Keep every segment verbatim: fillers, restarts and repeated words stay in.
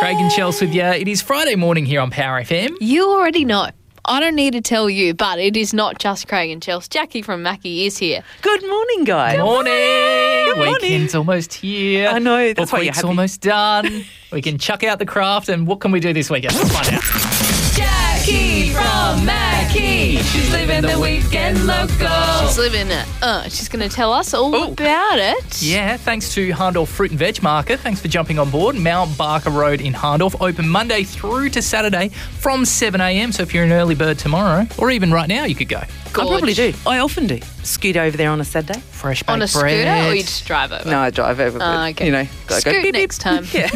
Craig and Chels with you. It is Friday morning here on Power F M. You already know. I don't need to tell you, but it is not just Craig and Chels. Jackie from Mackie is here. Good morning, guys. Morning. Good morning. Weekend's almost here. I know, that's Book why you're week's happy. almost done. We can chuck out the craft, and what can we do this weekend? Let's find out. Jackie from Mackie. She's living the weekend loco. She's living it. Uh, she's going to tell us all Ooh. about it. Yeah, thanks to Hahndorf Fruit and Veg Market. Thanks for jumping on board. Mount Barker Road in Hahndorf, open Monday through to Saturday from seven a.m. So if you're an early bird tomorrow, or even right now, you could go. I probably do. I often do. Scoot over there on a Saturday. Fresh baked On a bread. scooter, or you just drive over? No, I drive over. Oh, but, okay. You know, I Scoot go beep, next beep. time. Yeah,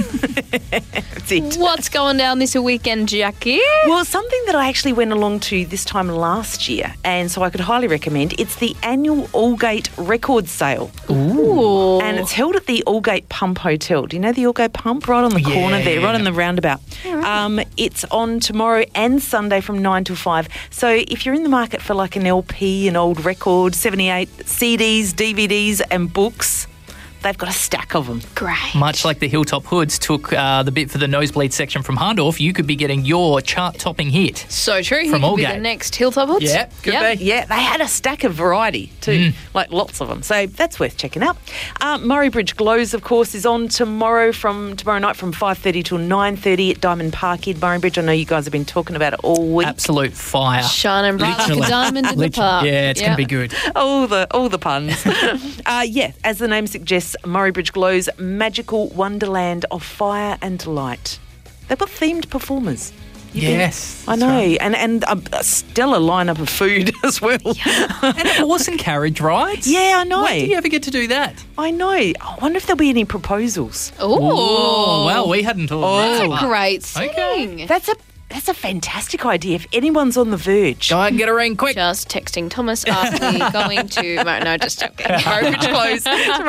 that's it. What's going down this weekend, Jackie? Well, something that I actually went along to this time last year, and so I could highly recommend. It's the annual Allgate Record Sale. Ooh. And it's held at the Allgate Pump Hotel. Do you know the Allgate Pump? Right on the Yeah, corner there, yeah. right on the roundabout. Um, it's on tomorrow and Sunday from nine till five. So if you're in the market for like an L P, an old record, seventy-eight C Ds, D V Ds and books, they've got a stack of them. Great. Much like the Hilltop Hoods took uh, the bit for the nosebleed section from Hahndorf, you could be getting your chart-topping hit. So true. He From could be Allgate. the next Hilltop Hoods. Yeah, could Yep. be. Yeah, they had a stack of variety too, like lots of them. So that's worth checking out. Uh, Murray Bridge Glows, of course, is on tomorrow from tomorrow night from five thirty till nine thirty at Diamond Park in Murray Bridge. I know you guys have been talking about it all week. Absolute fire. Shining bright like a Literally. diamond in the Literally. park. Yeah, it's Yep. going to be good. All the all the puns. uh, yeah, as the name suggests, Murray Bridge Glows, magical wonderland of fire and light. They've got themed performers. You think? Yes. I that's know, right. and and a, a stellar lineup of food as well. And horse and carriage rides. Yeah, I know. When do you ever get to do that? I know. I wonder if there'll be any proposals. Ooh. Oh, well, we hadn't thought Oh. of That's that. a great Okay. thing. That's a that's a fantastic idea. If anyone's on the verge, Go out and get a ring quick. Just texting Thomas, are we going to... No, no, just joking. Murray Bridge Close.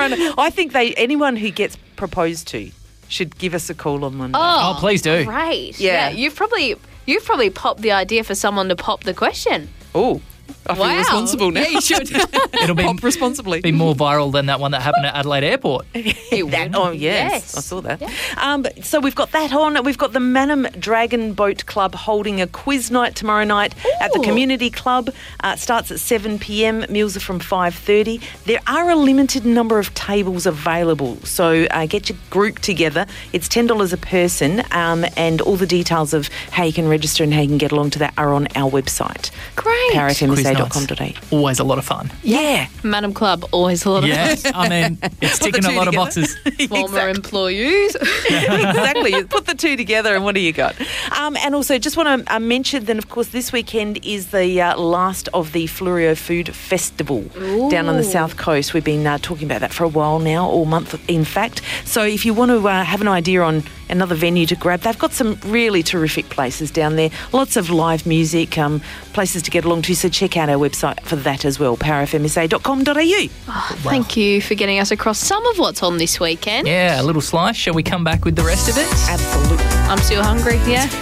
I think they anyone who gets proposed to should give us a call on Monday. Oh, please do. Great. Yeah. Yeah. You've probably you've probably popped the idea for someone to pop the question. Oh, I feel Wow. responsible now. Yeah, you should. It'll be, Pop responsibly. be more viral than that one that happened at Adelaide Airport. It That, would. oh, yes. Yes. I saw that. Yeah. Um, but- so we've got that on. We've got the Manham Dragon Boat Club holding a quiz night tomorrow night at the Ooh. Community Club. Uh, it starts at seven p.m. Meals are from five thirty. There are a limited number of tables available, so uh, get your group together. It's ten dollars a person, um, and all the details of how you can register and how you can get along to that are on our website, Great. power f m s a dot com Quiz dot a u. nights. Always a lot of fun. Yeah. Madam Club, always a lot of Yes, I mean, it's Put the ticking a two lot of together. boxes. former employees. Exactly. You put the two together and what do you got? Um, and also just want to uh, mention then, of course, this weekend is the uh, last of the Fluorio Food Festival down on the Ooh. South Coast. We've been uh, talking about that for a while now, all month in fact. So if you want to uh, have an idea on another venue to grab, they've got some really terrific places down there. Lots of live music, um, places to get along to. So check out our website for that as well, power f m s a dot com dot a u. Thank you for getting us across some of what's on this weekend. Yeah, a little slice. Shall we come back with the rest of it? Absolutely. I'm still hungry, yeah.